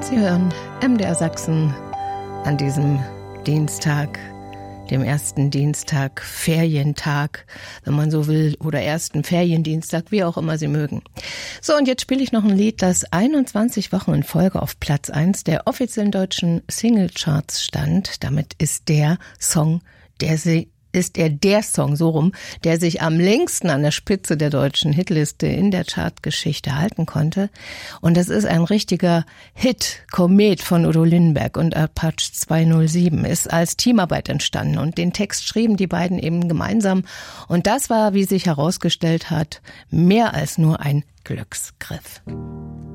Sie hören MDR Sachsen an diesem Dienstag, dem ersten Dienstag, Ferientag, wenn man so will, oder ersten Feriendienstag, wie auch immer Sie mögen. So, und jetzt spiele ich noch ein Lied, das 21 Wochen in Folge auf Platz 1 der offiziellen deutschen Singlecharts stand. Damit ist der Song, der sich am längsten an der Spitze der deutschen Hitliste in der Chartgeschichte halten konnte. Und das ist ein richtiger Hit, Komet von Udo Lindenberg und Apache 207, ist als Teamarbeit entstanden. Und den Text schrieben die beiden eben gemeinsam. Und das war, wie sich herausgestellt hat, mehr als nur ein Glücksgriff.